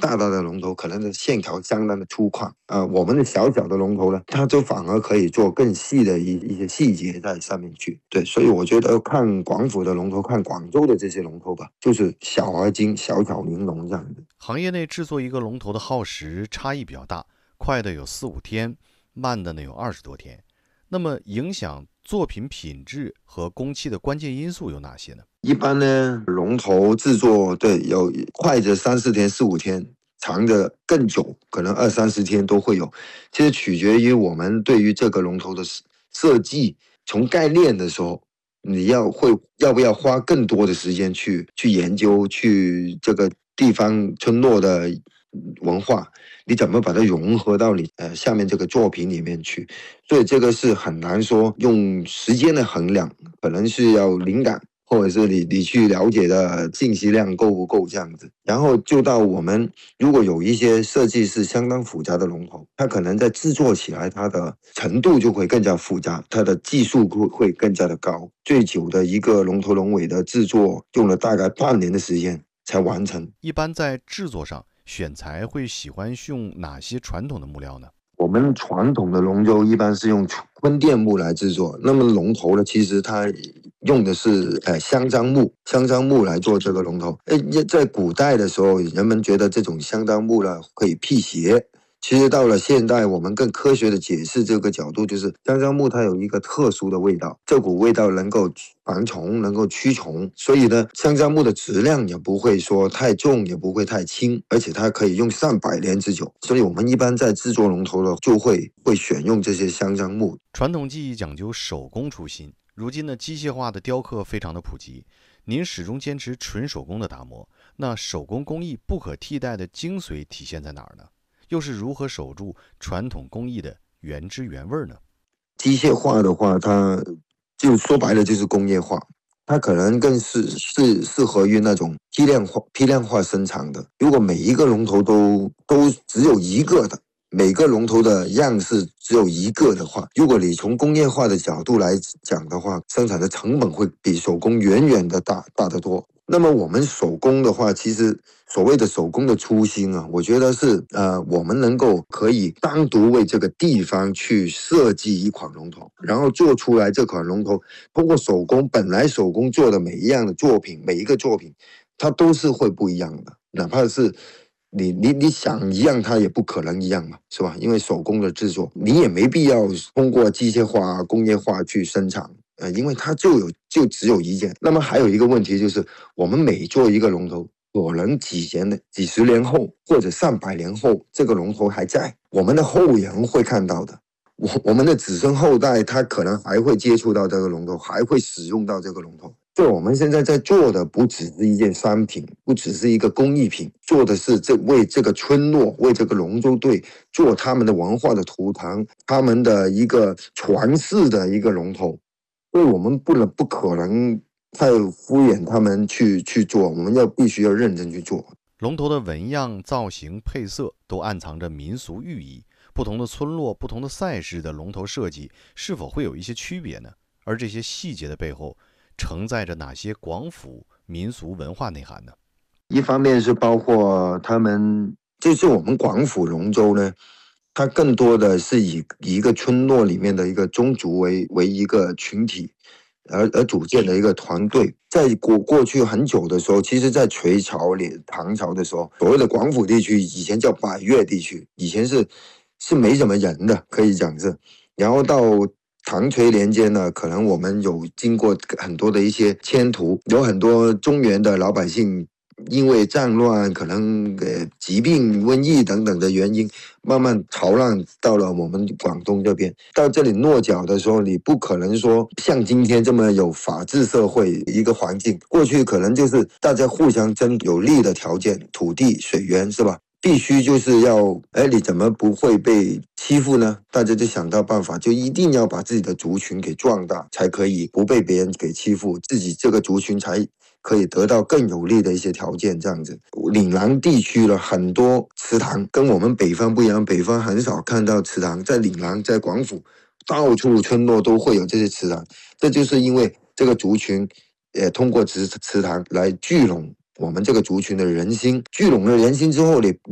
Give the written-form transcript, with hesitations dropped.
大的龙头可能的线条相当的粗犷我们的小的龙头呢，它就反而可以做更细的一些细节在上面去。对，所以我觉得看广府的龙头，看广州的这些龙头吧，就是小而精，小巧玲珑这样的。 行业内制作一个龙头的耗时差异比较大，快的有4、5天，慢的呢有20多天。那么影响作品品质和工期的关键因素有哪些呢？ 一般呢，龙头制作对有快的3、4天、4、5天，长的更久，可能20、30天都会有。其实取决于我们对于这个龙头的设计，从概念的时候，你要不要花更多的时间去研究，去这个地方村落的文化，你怎么把它融合到你下面这个作品里面去？所以这个是很难说用时间的衡量，可能是要灵感。或者是你去了解的信息量够不够这样子，然后就到我们如果有一些设计是相当复杂的龙头，它可能在制作起来它的程度就会更加复杂，它的技术会更加的高。最久的一个龙头龙尾的制作用了大概半年的时间才完成。 一般在制作上选材会喜欢用哪些传统的木料呢？ 我们传统的龙舟一般是用坤甸木来制作，那么龙头呢，其实它用的是香樟木来做这个龙头。在古代的时候，人们觉得这种香樟木呢可以辟邪。其实到了现代，我们更科学的解释这个角度，就是香樟木它有一个特殊的味道，这股味道能够防虫，能够驱虫，所以呢，香樟木的质量也不会说太重，也不会太轻，而且它可以用上百年之久。所以我们一般在制作龙头的就会选用这些香樟木。 传统技艺讲究手工出新，如今呢，机械化的雕刻非常的普及，您始终坚持纯手工的打磨，那手工工艺不可替代的精髓体现在哪儿呢？又是如何守住传统工艺的原汁原味呢？ 机械化的话，它就说白了就是工业化，它可能更适合于那种批量化生产的。如果每一个龙头都只有一个的，每个龙头的样式只有一个的话，如果你从工业化的角度来讲的话，生产的成本会比手工远远的大得多。那么我们手工的话，其实所谓的手工的初心我觉得是我们可以单独为这个地方去设计一款龙头，然后做出来这款龙头，通过本来手工做的每一个作品，它都是会不一样的，哪怕是你想一样，它也不可能一样嘛，是吧？因为手工的制作，你也没必要通过机械化、工业化去生产。因为它就只有一件。那么还有一个问题就是，我们每做一个龙头，可能几十年后或者上百年后，这个龙头还在，我们的后人会看到的。我们的子孙后代，他可能还会接触到这个龙头，还会使用到这个龙头。所以我们现在在做的不只是一件商品，不只是一个工艺品，做的是为这个村落、为这个龙舟队做他们的文化的图腾，他们的一个传世的一个龙头。所以我们不可能太敷衍他们去做，我们必须要认真去做。 龙头的纹样、造型、配色都暗藏着民俗寓意，不同的村落、不同的赛事的龙头设计是否会有一些区别呢？而这些细节的背后承载着哪些广府民俗文化内涵呢？ 一方面是包括他们，就是我们广府龙舟呢，它更多的是以一个村落里面的一个宗族为一个群体而组建的一个团队。在过去很久的时候，其实在隋朝唐朝的时候，所谓的广府地区以前叫百越地区，以前是没什么人的，可以讲是。然后到唐隋年间呢，可能我们有经过很多的一些迁徙，有很多中原的老百姓因为战乱，可能疾病、瘟疫等等的原因，慢慢潮浪到了我们广东这边。到这里落脚的时候，你不可能说像今天这么有法治社会一个环境，过去可能就是大家互相争有利的条件，土地、水源，是吧？必须就是要，你怎么不会被欺负呢？大家就想到办法，就一定要把自己的族群给壮大，才可以不被别人给欺负，自己这个族群才可以得到更有利的一些条件。这样子，岭南地区的很多祠堂跟我们北方不一样，北方很少看到祠堂，在岭南、在广府，到处村落都会有这些祠堂。这就是因为这个族群，通过祠堂来聚拢我们这个族群的人心，聚拢了人心之后，